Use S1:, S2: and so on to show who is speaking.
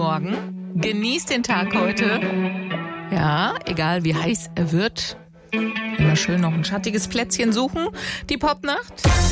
S1: Morgen. Genießt den Tag heute. Ja, egal wie heiß er wird. Immer schön noch ein schattiges Plätzchen suchen. Die Popnacht